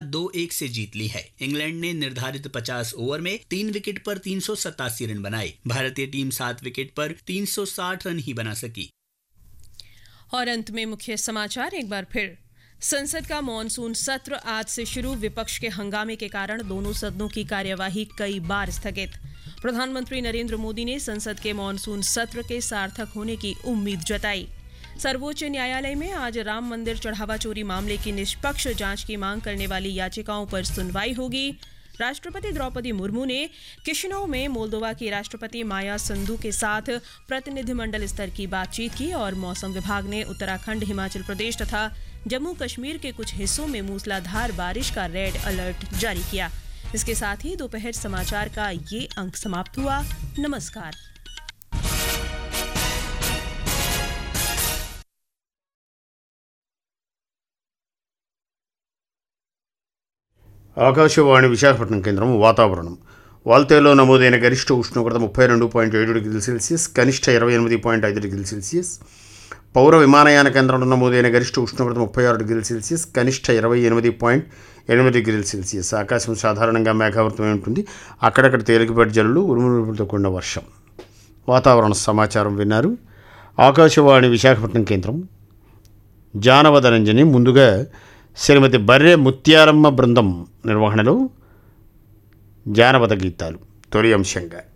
2-1 से जीत ली है। इंग्लैंड ने निर्धारित 50 ओवर में 3 विकेट पर 387 रन बनाए। भारतीय टीम 7 विकेट पर 360 रन ही बना सकी। और अंत में मुख्य समाचार एक बार फिर। संसद का मॉनसून सत्र आज से शुरू। विपक्ष के हंगामे के कारण दोनों सदनों की कार्यवाही कई बार स्थगित। प्रधानमंत्री नरेंद्र मोदी ने संसद के मॉनसून सत्र के सार्थक होने की उम्मीद जताई। सर्वोच्च न्यायालय में आज राम मंदिर चढ़ावा चोरी मामले की निष्पक्ष जांच की मांग करने वाली याचिकाओं पर सुनवाई होगी। राष्ट्रपति द्रौपदी मुर्मू ने किशिनौ में मोल्दोवा की राष्ट्रपति माया संधू के साथ प्रतिनिधिमंडल स्तर की बातचीत की। और मौसम विभाग ने उत्तराखंड, हिमाचल प्रदेश तथा जम्मू कश्मीर के कुछ हिस्सों में मूसलाधार बारिश का रेड अलर्ट जारी किया। इसके साथ ही दोपहर समाचार का ये अंक समाप्त हुआ। नमस्कार। ఆకాశవాణి విశాఖపట్నం కేంద్రం వాతావరణం. వాల్తేరులో నమోదైన గరిష్ట ఉష్ణోగ్రత 32.7 డిగ్రీల సెల్సియస్, కనిష్ట 28.5 డిగ్రీల సెల్సియస్. పౌర విమానయాన కేంద్రంలో నమోదైన గరిష్ట ఉష్ణోగ్రత 36 డిగ్రీల సెల్సియస్, కనిష్ట 28.8 డిగ్రీల సెల్సియస్. ఆకాశం సాధారణంగా మేఘావృతమై ఉంటుంది. అక్కడక్కడ తేలికపాటి జల్లులు, ఉరుములతో కూడిన వర్షం. వాతావరణ సమాచారం విన్నారు. ఆకాశవాణి విశాఖపట్నం కేంద్రం. జానపద రంజని. ముందుగా శ్రీమతి బర్రె ముత్యారమ్మ బృందం నిర్వహణలో జానపద గీతాలు. తొలి అంశంగా